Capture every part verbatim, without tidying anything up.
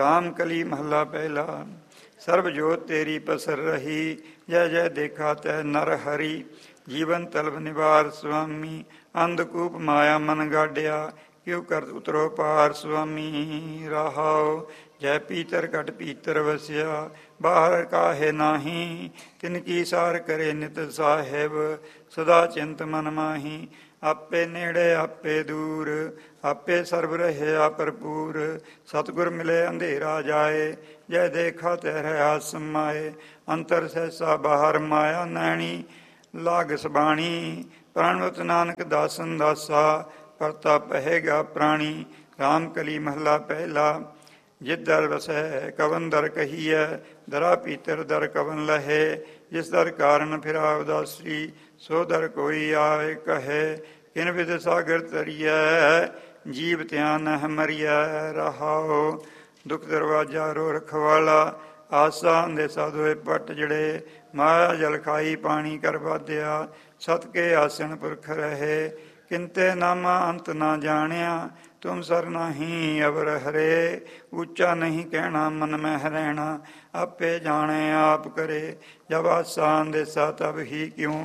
ਰਾਮ ਕਲੀ ਮਹੱਲਾ ਪਹਿਲਾ। ਸਰਬ ਜੋਤ ਤੇਰੀ ਪਸਰ ਰਹੀ, ਜੈ ਜੈ ਦੇਖਾ ਤੈ ਨਰ ਹਰੀ। ਜੀਵਨ ਤਲਬ ਨਿਵਾਰ ਸੁਆਮੀ, ਅੰਧਕੂਪ ਮਾਇਆ ਮਨ ਗਾਡਿਆ। ਕਿਉ ਕਰ ਉਤਰੋ ਪਾਰ ਸੁਆਮੀ ਰਹਾਉ। ਜੈ ਪੀਤਰ ਘਟ ਪੀਤਰ ਵਸਿਆ, ਬਾਹਰ ਕਾਹੇ ਨਾਹੀ। ਤਿਨ ਕੀ ਸਾਰ ਕਰੇ ਨਿਤ ਸਾਹਿਬ, ਸਦਾ ਚਿੰਤ ਮਨ ਮਾਹੀ। ਆਪੇ ਨੇੜੇ ਆਪੇ ਦੂਰ, ਆਪੇ ਸਰਬ ਰਹਿਆ ਭਰਪੂਰ। ਸਤਿਗੁਰ ਮਿਲੇ ਅੰਧੇਰਾ ਜਾਏ, ਜੈ ਦੇਖਾ ਤੈ ਰਹਾ ਸਮਾਏ। ਅੰਤਰ ਸਹਿਸਾ ਬਾਹਰ ਮਾਇਆ ਨੈਣੀ, ਲਾਗ ਸਬਾਣੀ। ਪ੍ਰਣਵਤ ਨਾਨਕ ਦਾਸਨ ਦਾਸਾ, ਪਰਤਾ ਪਹੇਗਾ ਪ੍ਰਾਣੀ। ਰਾਮ ਕਲੀ ਮਹੱਲਾ ਪਹਿਲਾ। ਜਿਸ ਦਰ ਵਸੈ ਕਵਨ ਦਰ ਕਹੀਐ, ਦਰਾ ਪੀਤਰ ਦਰ ਕਵਨ ਲਹੇ। ਜਿਸ ਦਰ ਕਾਰਨ ਫਿਰਾ ਉਦਾਸੀ, ਸੋ ਦਰ ਕੋਈ ਆਵੇ ਕਹੇ। ਕਿਨ ਵਿਦ ਸਾਗਰ ਤਰੀਐ, ਜੀਵ ਤਿਆ ਨਹਿ ਮਰੀਐ ਰਹਾਉ। ਦੁਖ ਦਰਵਾਜਾ ਰੋ ਰਖਵਾਲਾ, ਆਸਾ ਦੇ ਸਾਧੋਏ ਪਟ ਜੜੇ। ਮਾਇਆ ਜਲ ਖਾਈ ਪਾਣੀ ਕਰ ਬਾਧਿਆ, ਸਤ ਕੇ ਆਸਣ ਪੁਰਖ ਰਹੇ। ਕਿੰਤੇ ਨਾਮਾ ਅੰਤ ਨਾ ਜਾਣਿਆ, ਤੁਮ ਸਰ ਨਹੀਂ ਅਵਰ ਹਰੇ। ਉੱਚਾ ਨਹੀਂ ਕਹਿਣਾ ਮਨ ਮਹਿ ਰਹਿਣਾ, ਆਪੇ ਜਾਣੇ ਆਪ ਕਰੇ। ਜਬ ਆਸਾ ਅੰਦੇਸਾ ਤਬ ਹੀ ਕਿਉ,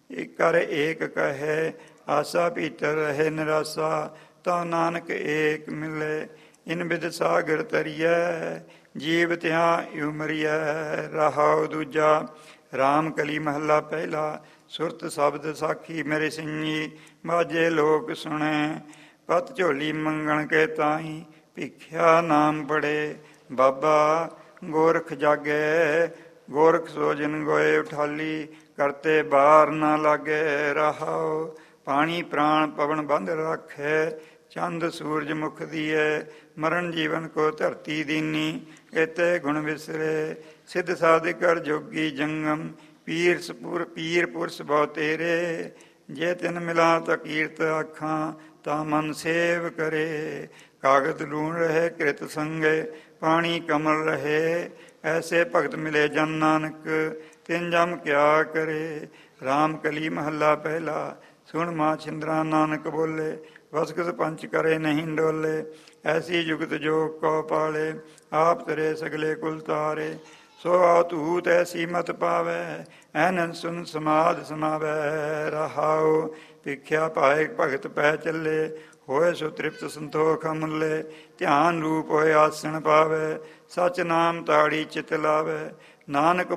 ਕਰ ਏਕ ਕਹੇ। ਆਸਾ ਭੀਤਰ ਰਹੇ ਨਿਰਾਸਾ, ਤਾ ਨਾਨਕ ਏਕ ਮਿਲੇ। ਇਨ ਬਿਦ ਸਾਗਰ ਤਰੀਐ, ਜੀਵ ਤਿਆ ਇਉ ਮਰੀਐ ਰਹਾਉ ਦੂਜਾ। ਰਾਮ ਕਲੀ ਮਹੱਲਾ ਪਹਿਲਾ। ਸੁਰਤ ਸ਼ਬਦ ਸਾਖੀ ਮੇਰੇ ਸਿੰਘੀ, ਬਾਜੇ ਲੋਕ ਸੁਣੇ। ਪਤ ਝੋਲੀ ਮੰਗਣ ਕੇ ਤਾਈ, ਭਿਖਿਆ ਨਾਮ ਪੜੇ। ਬਾਬਾ ਗੋਰਖ ਜਾਗੇ, ਗੋਰਖ ਸੋ ਜਿਨ ਗੋਏ ਉਠਾਲੀ। ਕਰਤੇ ਬਾਹਰ ਨਾ ਲਾਗੇ ਰਹਾਉ। ਪਾਣੀ ਪ੍ਰਾਣ ਪਵਨ ਬੰਧ ਰੱਖੇ, ਚੰਦ ਸੂਰਜ ਮੁਖ ਦੀਏ। ਮਰਨ ਜੀਵਨ ਕੋ ਧਰਤੀ ਦੀਨੀ, ਇਤੇ ਗੁਣ ਵਿਸਰੇ। ਸਿੱਧ ਸਾਧਿਕਰ ਜੋਗੀ ਜੰਗਮ, ਪੀਰ ਸਪੁਰ ਪੀਰ ਪੁਰਸ਼ ਬਹੁ ਤੇਰੇ। ਜੇ ਤਿਨ ਮਿਲਾ ਤਾਂ ਕੀਰਤ ਆਖਾਂ, ਤਾਂ ਮਨ ਸੇਵ ਕਰੇ। ਕਾਗਦ ਲੂਣ ਰਹੇ ਕ੍ਰਿਤ ਸੰਗੇ, ਪਾਣੀ ਕਮਲ ਰਹੇ। ਐਸੇ ਭਗਤ ਮਿਲੇ ਜਨ ਨਾਨਕ, ਤਿਨ ਜਮ ਕਿਆ ਕਰੇ। ਰਾਮ ਕਲੀ ਮਹੱਲਾ ਪਹਿਲਾ। ਸੁਣ ਮਾਂ ਛਿੰਦਰਾ ਨਾਨਕ ਬੋਲੇ, ਵਸਕਤ ਪੰਚ ਕਰੇ ਨਹੀਂ ਡੋਲੇ। ਐਸੀ ਜੁਗਤ ਜੋ ਕਉ ਪਾਲੇ, ਆਪ ਤਰੇ ਸਗਲੇ ਕੁਲ ਤਾਰੇ। ਸੋ ਆਤੂਤ ਐਸੀ ਮਤ ਪਾਵੈ, ਐਨਨ ਸੁਨ ਸਮਾਧ ਸਮਾਵੈ ਰਹਾਉ। ਭਿਖਿਆ ਪਾਏ ਭਗਤ ਪੈ ਚੱਲੇ, ਹੋਏ ਸੋ ਤ੍ਰਿਪਤ ਸੰਤੋਖ ਅਮੁੱਲੇ। ਧਿਆਨ ਰੂਪ ਹੋਏ ਆਸਣ ਪਾਵੈ, ਸਚ ਨਾਮ ਤਾੜੀ ਚਿਤ ਲਾਵੈ। ਨਾਨਕ